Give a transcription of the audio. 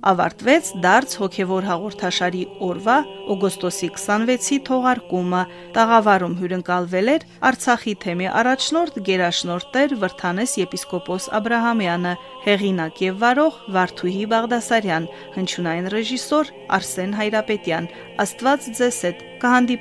ավարտվեց դարձ հոգևոր հաղորդաշարի օրվա օգոստոսի 26-ի թողարկումը։ Տաղավարում հյուրընկալվել էր Արցախի թեմի առաջնորդ գերաշնորհ Տեր Վրդանես եպիսկոպոս Աբրահամյանը, հեղինակ եւ վարող Վարդուհի Բաղդասարյան, հնչյունային ռեժիսոր Արսեն Հայրապետյան։ Աստված ձեզ հետ։